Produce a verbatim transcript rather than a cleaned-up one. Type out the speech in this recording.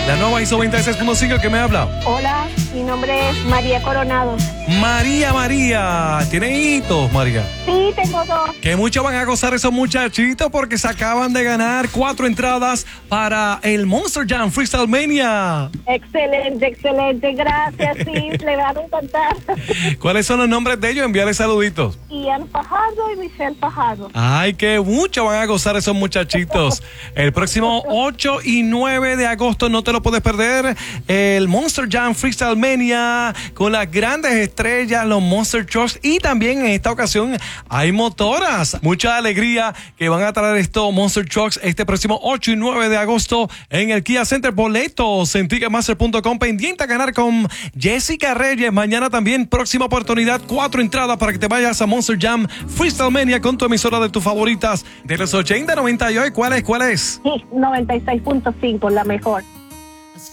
La nueva I S O noventa y seis punto cinco, ¿qué me habla? Hola, mi nombre es María Coronado. María, María. ¿Tiene hijitos, María? Sí, tengo dos. Que mucho van a gozar esos muchachitos porque se acaban de ganar cuatro entradas para el Monster Jam Freestyle Mania. Excelente, excelente. Gracias, sí, le van a encantar. ¿Cuáles son los nombres de ellos? Enviarles saluditos. Ian Fajardo y Michelle Fajardo. Ay, que mucho van a gozar esos muchachitos. El próximo ocho y nueve de agosto no te lo puedes perder. El Monster Jam Freestyle Mania con las grandes estrellas, los Monster Trucks, y también en esta ocasión hay motoras. Mucha alegría que van a traer estos Monster Trucks este próximo ocho y nueve de agosto en el Kia Center. Boletos en ticketmaster punto com, pendiente a ganar con Jessica Reyes. Mañana también próxima oportunidad, cuatro entradas para que te vayas a Monster Jam Freestyle Mania con tu emisora de tus favoritas de los ochenta, noventa y ocho. ¿Cuál es? ¿Cuál es? Sí, noventa y seis punto cinco, la mejor.